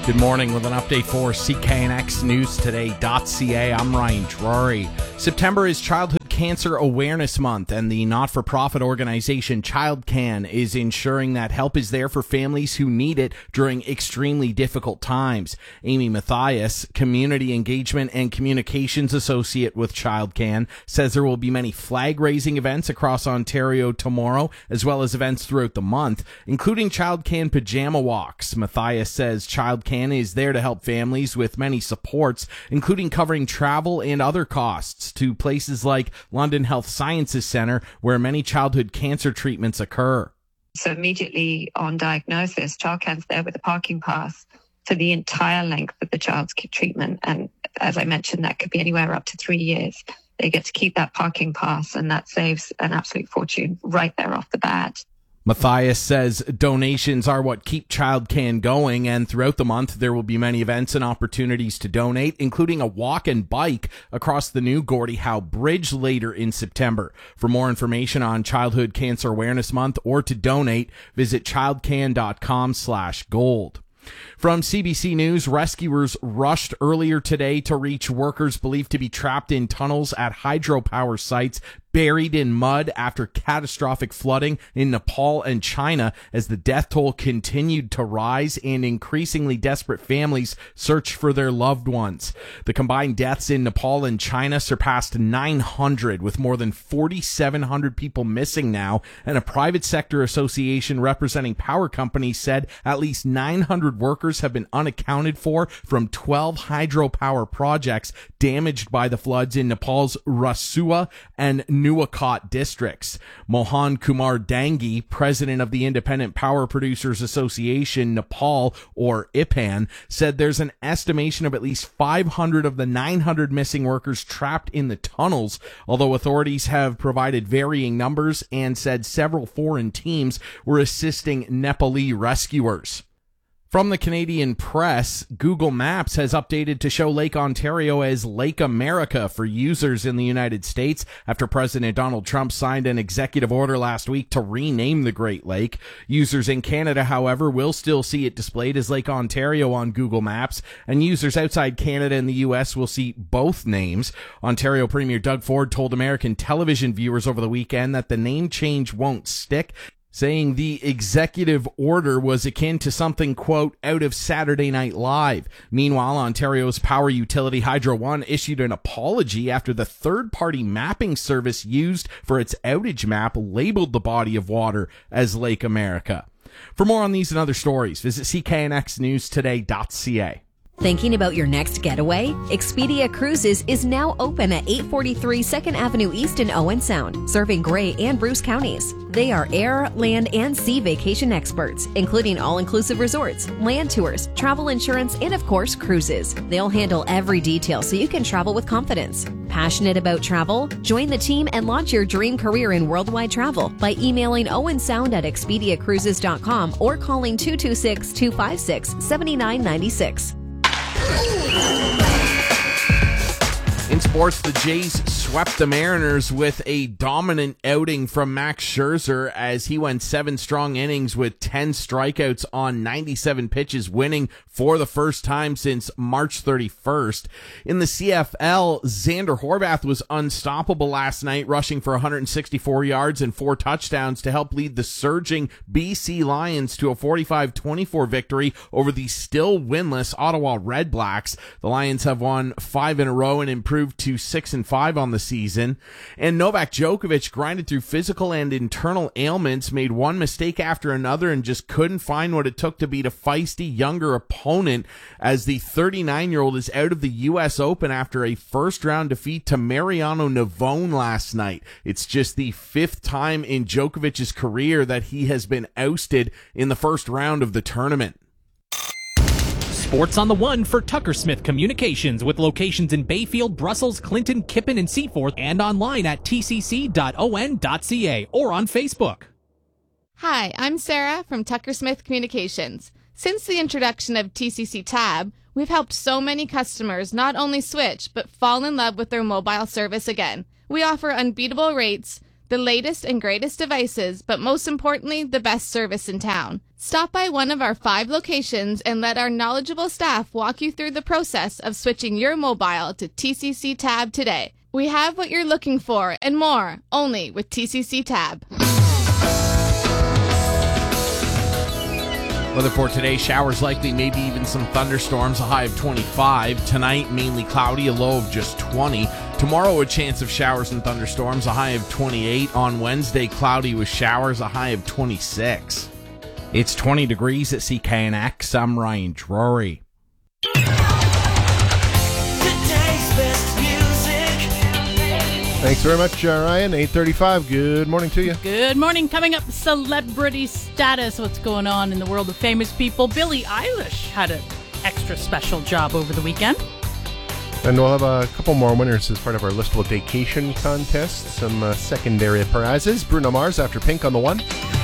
Good morning with an update for CKNXNewsToday.ca. I'm Ryan Drury. September is Childhood Cancer Awareness Month, and the not-for-profit organization ChildCan is ensuring that help is there for families who need it during extremely difficult times. Amy Matthias, Community Engagement and Communications Associate with ChildCan, says there will be many flag-raising events across Ontario tomorrow, as well as events throughout the month, including ChildCan Pajama Walks. Matthias says ChildCan is there to help families with many supports, including covering travel and other costs to places like London Health Sciences Centre, where many childhood cancer treatments occur. So immediately on diagnosis, ChildCan's there with a parking pass for the entire length of the child's treatment. And as I mentioned, that could be anywhere up to 3 years. They get to keep that parking pass, and that saves an absolute fortune right there off the bat. Matthias says donations are what keep ChildCan going, and throughout the month there will be many events and opportunities to donate, including a walk and bike across the new Gordie Howe Bridge later in September. For more information on Childhood Cancer Awareness Month or to donate, visit childcan.com/gold. From CBC News, rescuers rushed earlier today to reach workers believed to be trapped in tunnels at hydropower sites buried in mud after catastrophic flooding in Nepal and China, as the death toll continued to rise and increasingly desperate families search for their loved ones. The combined deaths in Nepal and China surpassed 900, with more than 4,700 people missing now, and a private sector association representing power companies said at least 900 workers have been unaccounted for from 12 hydropower projects damaged by the floods in Nepal's Rasua and Nuwakot districts. Mohan Kumar Dangi, president of the Independent Power Producers Association Nepal, or IPAN, said there's an estimation of at least 500 of the 900 missing workers trapped in the tunnels, although authorities have provided varying numbers and said several foreign teams were assisting Nepali rescuers. From the Canadian Press, Google Maps has updated to show Lake Ontario as Lake America for users in the United States after President Donald Trump signed an executive order last week to rename the Great Lake. Users in Canada, however, will still see it displayed as Lake Ontario on Google Maps, and users outside Canada and the U.S. will see both names. Ontario Premier Doug Ford told American television viewers over the weekend that the name change won't stick, saying the executive order was akin to something, quote, out of Saturday Night Live. Meanwhile, Ontario's power utility Hydro One issued an apology after the third-party mapping service used for its outage map labeled the body of water as Lake America. For more on these and other stories, visit CKNXNewsToday.ca. Thinking about your next getaway? Expedia Cruises is now open at 843 2nd Avenue East in Owen Sound, serving Grey and Bruce counties. They are air, land, and sea vacation experts, including all-inclusive resorts, land tours, travel insurance, and of course, cruises. They'll handle every detail so you can travel with confidence. Passionate about travel? Join the team and launch your dream career in worldwide travel by emailing owensound@expediacruises.com or calling 226-256-7996. In sports, the Jays swept the Mariners with a dominant outing from Max Scherzer as he went 7 strong innings with 10 strikeouts on 97 pitches, winning for the first time since March 31st. In the CFL, Xander Horvath was unstoppable last night, rushing for 164 yards and 4 touchdowns to help lead the surging BC Lions to a 45-24 victory over the still winless Ottawa Redblacks. The Lions have won 5 in a row and improved to 6-5 on the season. And Novak Djokovic grinded through physical and internal ailments, made one mistake after another, and just couldn't find what it took to beat a feisty younger opponent, as the 39-year-old is out of the U.S. Open after a first-round defeat to Mariano Navone last night. It's just the 5th time in Djokovic's career that he has been ousted in the first round of the tournament. Sports on the One for Tucker Smith Communications, with locations in Bayfield, Brussels, Clinton, Kippen, and Seaforth, and online at tcc.on.ca or on Facebook. Hi, I'm Sarah from Tucker Smith Communications. Since the introduction of TCC Tab, we've helped so many customers not only switch, but fall in love with their mobile service again. We offer unbeatable rates, the latest and greatest devices, but most importantly, the best service in town. Stop by one of our 5 locations and let our knowledgeable staff walk you through the process of switching your mobile to TCC Tab today. We have what you're looking for and more, only with TCC Tab. Weather for today, showers likely, maybe even some thunderstorms, a high of 25. Tonight, mainly cloudy, a low of just 20. Tomorrow, a chance of showers and thunderstorms, a high of 28. On Wednesday, cloudy with showers, a high of 26. It's 20 degrees at CKNX. I'm Ryan Drury. Thanks very much, Ryan. 8:35. Good morning to you. Good morning. Coming up, celebrity status. What's going on in the world of famous people? Billie Eilish had an extra special job over the weekend. And we'll have a couple more winners as part of our listable vacation contest. Some secondary prizes. Bruno Mars after Pink on the 1.